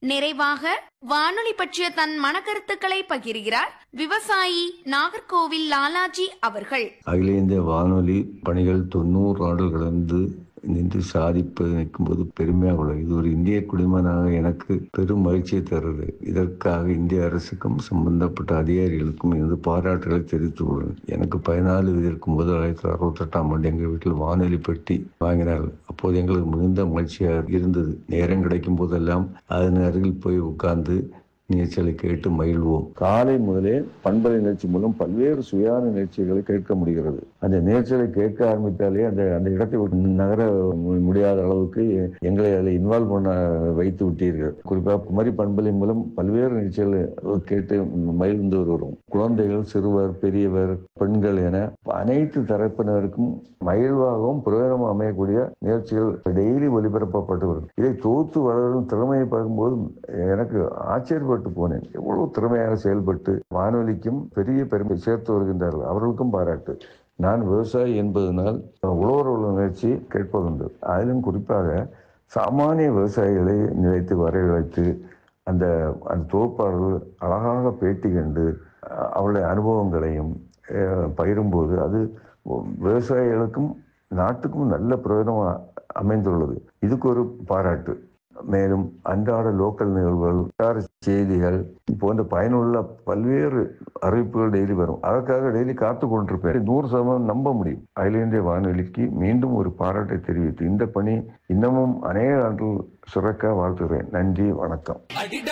நிறைவாக வானொலி பற்றிய தன் மனக்கருத்துக்களை பகிர்கிறார் விவசாயி நாகர்கோவில் லாலாஜி அவர்கள். அகில இந்திய வானொலி பணிகள் 90 ஆண்டுகள் கடந்து நின்று சாதிப்பது நிற்கும்போது பெருமையாக உள்ளது. இது ஒரு இந்திய குடிமகனாக எனக்கு பெரும் மகிழ்ச்சியை தருது. இதற்காக இந்திய அரசுக்கும் சம்பந்தப்பட்ட அதிகாரிகளுக்கும் எனது பாராட்டுகளை தெரிவித்துக் கொள்கிறேன். எனக்கு 14 வயது இருக்கும்போது 1968ஆம் ஆண்டு எங்கள் வீட்டில் வானொலி பெட்டி வாங்கினார்கள். அப்போது எங்களுக்கு மிகுந்த மகிழ்ச்சியாக இருந்தது. நேரம் கிடைக்கும் போதெல்லாம் அதன் அருகில் போய் உட்கார்ந்து நிகழ்ச்சிகளை கேட்டு மகிழ்வோம். காலை முதலே பண்பலை நிகழ்ச்சி மூலம் பல்வேறு சுயான நிகழ்ச்சிகளை கேட்க முடிகிறது. அந்த நிகழ்ச்சிகளை கேட்க ஆரம்பித்தாலே அந்த இடத்தை நகர முடியாத அளவுக்கு எங்களை அதில் இன்வால்வ் பண்ண வைத்து விட்டீர்கள். குறிப்பாக குமரி பண்பலை மூலம் பல்வேறு நிகழ்ச்சிகளை கேட்டு மகிழ்ந்து வருகிறோம். குழந்தைகள், சிறுவர், பெரியவர், பெண்கள் என அனைத்து தரப்பினருக்கும் மகிழ்வாகவும் பிரயோகமாக அமையக்கூடிய நிகழ்ச்சிகள் டெய்லி ஒளிபரப்பப்பட்டு வரும். இதை தொகுத்து வளரும் திறமையை பார்க்கும்போது எனக்கு ஆச்சரியப்பட்டு போனேன். எவ்வளவு திறமையாக செயல்பட்டு வானொலிக்கும் பெரிய பெருமை சேர்த்து வருகின்றார்கள். அவர்களுக்கும் பாராட்டு. நான் விவசாயி என்பதனால் உழவர் நிகழ்ச்சி கேட்பதுண்டு. அதிலும் குறிப்பாக சாமானிய விவசாயிகளை நிலைத்து வரவழைத்து அந்த தொகுப்பாளர்கள் அழகாக பேட்டி கண்டு அவருடைய அனுபவங்களையும் பகிரும்போது அது விவசாயிகளுக்கும் நாட்டுக்கும் நல்ல பிரயோஜனமாக அமைந்துள்ளது. இதுக்கு ஒரு பாராட்டு. மேலும் அன்றாட லோக்கல் நிகழ்வுகள், செய்திகள் போன்ற பயனுள்ள பல்வேறு அறிவிப்புகள் டெய்லி வரும். அதற்காக டெய்லி காத்து கொண்டிருப்பேன். 100% நம்ப முடியும். அகில இந்திய வானொலிக்கு மீண்டும் ஒரு பாராட்டை தெரிவித்து இந்த பணி இன்னமும் அநேக ஆண்டுகள் சுரக்க வாழ்த்துகிறேன். நன்றி, வணக்கம்.